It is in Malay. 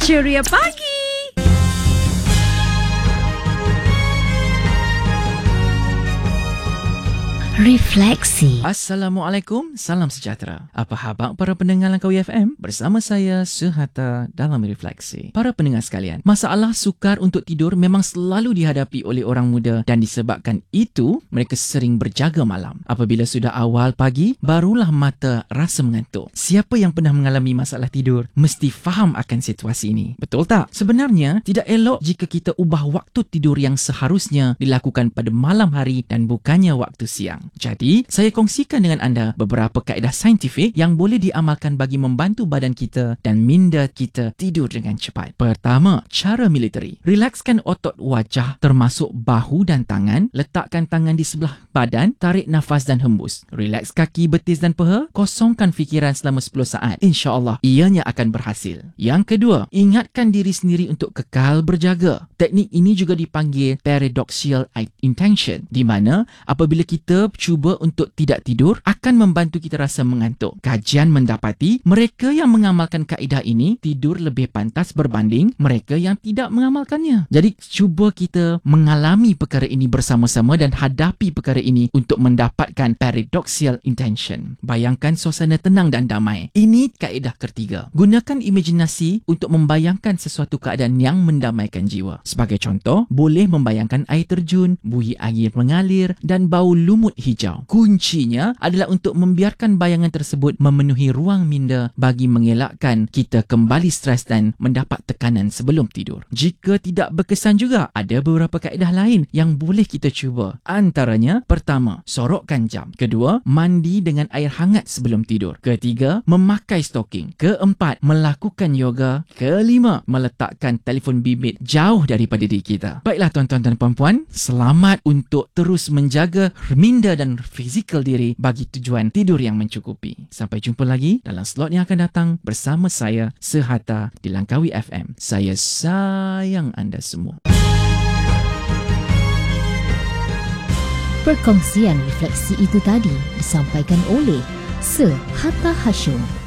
Ceria Pagi. Refleksi. Assalamualaikum, salam sejahtera. Apa khabar para pendengar Langkawi FM? Bersama saya Suhata dalam Refleksi. Para pendengar sekalian, masalah sukar untuk tidur memang selalu dihadapi oleh orang muda dan disebabkan itu mereka sering berjaga malam. Apabila sudah awal pagi, barulah mata rasa mengantuk. Siapa yang pernah mengalami masalah tidur mesti faham akan situasi ini. Betul tak? Sebenarnya tidak elok jika kita ubah waktu tidur yang seharusnya dilakukan pada malam hari dan bukannya waktu siang. Jadi, saya kongsikan dengan anda beberapa kaedah saintifik yang boleh diamalkan bagi membantu badan kita dan minda kita tidur dengan cepat. Pertama, cara militeri. Relakskan otot wajah termasuk bahu dan tangan. Letakkan tangan di sebelah badan, tarik nafas dan hembus. Relaks kaki, betis dan peha. Kosongkan fikiran selama 10 saat. InsyaAllah, ianya akan berhasil. Yang kedua, ingatkan diri sendiri untuk kekal berjaga. Teknik ini juga dipanggil paradoxical intention, di mana apabila kita cuba untuk tidak tidur akan membantu kita rasa mengantuk. Kajian mendapati mereka yang mengamalkan kaedah ini tidur lebih pantas berbanding mereka yang tidak mengamalkannya. Jadi cuba kita mengalami perkara ini bersama-sama dan hadapi perkara ini untuk mendapatkan paradoxical intention. Bayangkan suasana tenang dan damai. Ini kaedah ketiga. Gunakan imajinasi untuk membayangkan sesuatu keadaan yang mendamaikan jiwa. Sebagai contoh, boleh membayangkan air terjun, buih air mengalir dan bau lumut hijau. Kuncinya adalah untuk membiarkan bayangan tersebut memenuhi ruang minda bagi mengelakkan kita kembali stres dan mendapat tekanan sebelum tidur. Jika tidak berkesan juga, ada beberapa kaedah lain yang boleh kita cuba. Antaranya, pertama, sorokkan jam. Kedua, mandi dengan air hangat sebelum tidur. Ketiga, memakai stoking. Keempat, melakukan yoga. Kelima, meletakkan telefon bimbit jauh daripada diri kita. Baiklah tuan-tuan dan puan-puan, selamat untuk terus menjaga minda dan fizikal diri bagi tujuan tidur yang mencukupi. Sampai jumpa lagi dalam slot yang akan datang bersama saya, Suhata di Langkawi FM. Saya sayang anda semua. Perkongsian refleksi itu tadi disampaikan oleh Suhata Hashim.